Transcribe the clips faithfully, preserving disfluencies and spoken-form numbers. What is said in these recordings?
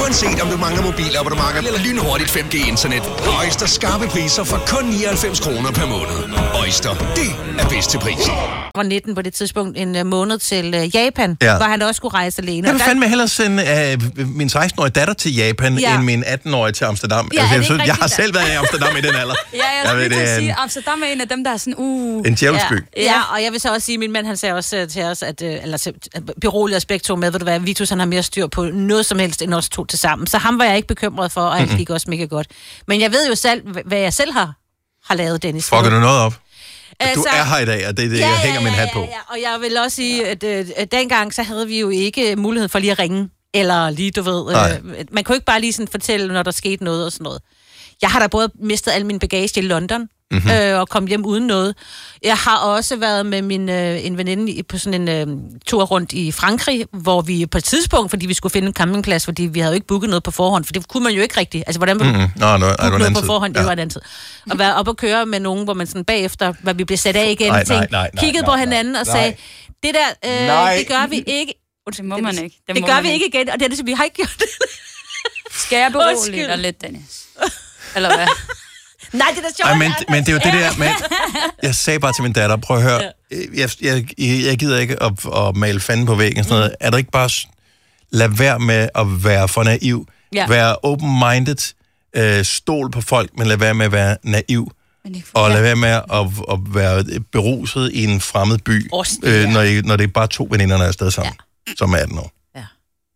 Uanset om du mangler mobilabonnementer eller lynhurtigt fem G internet. Oyster skarpe priser for kun nioghalvfems kroner per måned. Oyster, det er bedst til prisen. var nitten på det tidspunkt en uh, måned til uh, Japan, ja. Hvor han også skulle rejse alene. Jeg vil fandme hellere sende uh, min seksten-årige datter til Japan, ja. End min atten-årige til Amsterdam. Ja, altså, jeg, synes, jeg har selv været i Amsterdam i den alder. Ja, jeg, jeg ved, vil det sige, en... Amsterdam er en af dem, der er sådan, uh... En djævelsby. Ja, ja, og jeg vil så også sige, min mand, han sagde også uh, til os, at, uh, eller beroliger os begge to med, ved du hvad, Vitus, han har mere styr på noget som helst, end os to til sammen. Så ham var jeg ikke bekymret for, og han mm-hmm. gik også mega godt. Men jeg ved jo selv, hvad jeg selv har, har lavet, Dennis. Fucker du noget op? Altså, du er her i dag, og det er det, ja, jeg hænger ja, min hat på. Ja, ja, og jeg vil også sige, at øh, dengang, så havde vi jo ikke mulighed for lige at ringe, eller lige, du ved, øh, man kunne ikke bare lige sådan fortælle, når der skete noget og sådan noget. Jeg har da både mistet al min bagage i London, mm-hmm. øh, og kom hjem uden noget. Jeg har også været med min øh, en veninde på sådan en øh, tur rundt i Frankrig, hvor vi på et tidspunkt, fordi vi skulle finde en campingplads, fordi vi havde jo ikke booket noget på forhånd, for det kunne man jo ikke rigtigt. Altså, hvordan man mm-hmm. no, no, booke noget på forhånd, ja. Det var en anden tid. Og være op og køre med nogen, hvor man sådan bagefter, hvor vi blev sat af igen, nej, tænkte, nej, nej, nej, kiggede nej, på hinanden nej, og sagde, det der, øh, det gør vi ikke. Det må man ikke. Det, det gør vi ikke igen, og det er det, vi har ikke gjort det. Skal jeg berolige dig lidt, Dennis? Eller hvad? Nej, det er da sjovt. Ej, men, men det er jo det der med... Jeg sagde bare til min datter, prøv at høre, jeg, jeg, jeg gider ikke at, at male fanden på væggen. Sådan noget. Er der ikke bare... Lad være med at være for naiv. Ja. Være open-minded. Øh, stol på folk, men lad være med at være naiv. Og lad være med at, at være beruset i en fremmed by, Ost, øh, ja. når, I, når det er bare to veninder, der er afsted sammen, ja. Som er atten år. Ja.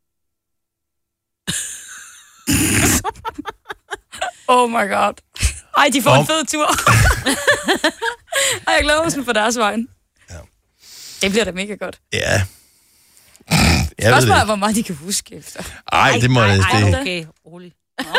Oh my god. Ej, de får Om... en fed tur. Ej, jeg glæder mig sådan på deres vej. Ja. Det bliver da mega godt. Ja. Jeg ved det. Hvor meget de kan huske efter. Ej, det må det. Ej, okay, rolig.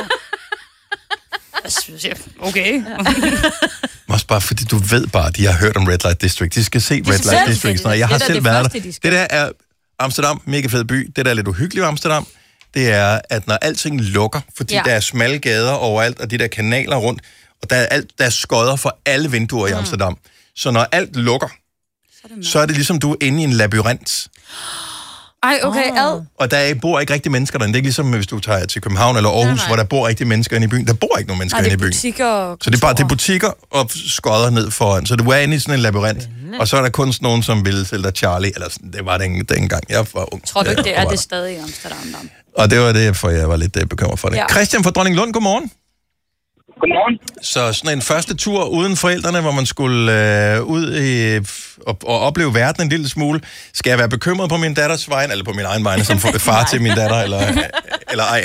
Okay. Også bare fordi du ved bare, de har hørt om Red Light District. De skal se Red Light District. Jeg har selv været der. Det der er Amsterdam, mega fed by. Det der er lidt uhyggeligt i Amsterdam, det er, at når alting lukker, fordi ja. Der er smalle gader overalt, og de der kanaler rundt, og der er, alt, der er skodder for alle vinduer mm. i Amsterdam. Så når alt lukker, så er det, så er det ligesom, du er inde i en labyrint. Ej, okay, ad. Og der bor ikke rigtig mennesker derinde. Det er ikke ligesom, hvis du tager til København eller Aarhus, nej, nej. Hvor der bor rigtig mennesker inde i byen. Der bor ikke nogen mennesker inde i byen. Butikker, så det er bare det er butikker og skodder ned foran. Så du er inde i sådan en labyrint. Og så er der kun nogen, som vil sælge dig Charlie. Eller sådan. Det var det dengang, jeg var ung. Tror du ikke, det er det stadig i Amsterdam? Og det var det, for jeg var lidt bekymret for det. Ja. Christian fra Dronninglund, godmorgen. Godmorgen. Så sådan en første tur uden forældrene, hvor man skulle øh, ud i, og, og opleve verden en lille smule. Skal jeg være bekymret på min datters vegne, eller på min egen vegne, som far til min datter, eller, eller ej?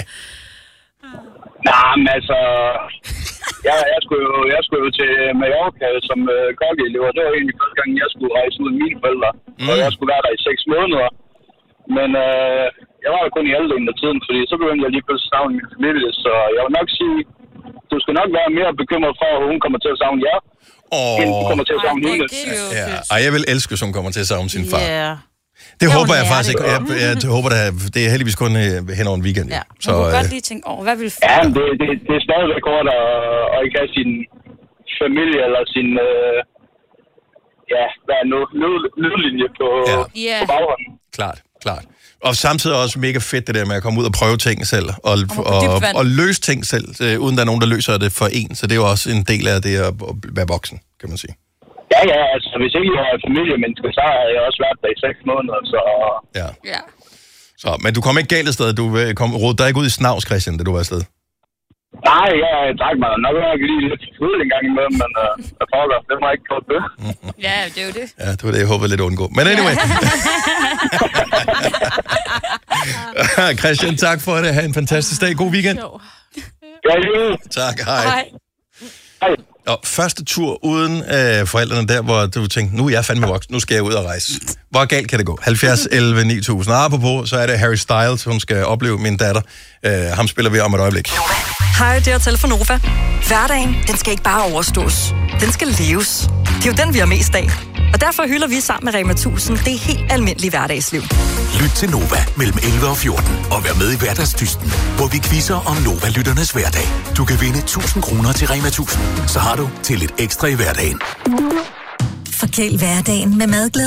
Nej, men altså... Jeg, jeg, skulle jo, jeg skulle jo til Mallorca som øh, kokkeelev, og det var egentlig første gang, jeg skulle rejse ud med mine forældre. Mm. Og jeg skulle være der i seks måneder. Men øh, jeg var der kun i halvdelen af tiden, fordi så begyndte jeg lige pludselig at savne min familie, så jeg vil nok sige... Du skal nok være mere bekymret for, at hun kommer til at savne jer, oh. end hun kommer til at savne hende. Ja. Ej, jeg vil elske, hvis hun kommer til at savne sin far. Yeah. Det ja, håber jeg faktisk ikke. Jeg, jeg, jeg håber, det er, det er heldigvis kun hen over en weekend. Ja. Så, man kunne øh... godt lige tænke over, hvad vil far? Ja, det, det, det er stadigvæk hårdt at, at ikke have sin familie eller sin øh, ja, hvad er nu, lydlinje på, ja. på baghånden. Klart, klart. Og samtidig også mega fedt det der med at komme ud og prøve ting selv, og, og, og, og løse ting selv, øh, uden der er nogen, der løser det for en. Så det er jo også en del af det at være voksen, kan man sige. Ja, ja, altså hvis ikke jeg var familiemenneske, så har jeg også været der i seks måneder, så... Ja. ja. Så, men du kom ikke galt afsted, du kom, rodede dig ikke ud i snavs, Christian, da du var afsted? Nej, jeg drak mig nok lige lidt fuld en gang imellem, men uh, jeg foregår, det må jeg ikke godt det. Ja, det er jo det. Ja, det var det, jeg håbede lidt at undgå. Men anyway. Christian, tak for det. Ha' en fantastisk dag. God weekend. Ja, det. Tak, hej. Hej. Hej. Og første tur uden øh, forældrene der, hvor du tænkte, nu er jeg fandme voksen, nu skal jeg ud og rejse. Hvor galt kan det gå? halvfjerds elleve ni tusind. Og apropos, så er det Harry Styles, hun skal opleve min datter. Øh, ham spiller vi om et øjeblik. Hej, det er Telle fra Nova. Hverdagen, den skal ikke bare overstås. Den skal leves. Det er jo den, vi har mest af. Og derfor hylder vi sammen med Rema tusind det helt almindelige hverdagsliv. Lyt til Nova mellem elleve og fjorten og vær med i Hverdagsdysten, hvor vi quizzer om Nova-lytternes hverdag. Du kan vinde tusind kroner til Rema tusind. Så har du til lidt ekstra i hverdagen. Forkæl hverdagen med madglæde.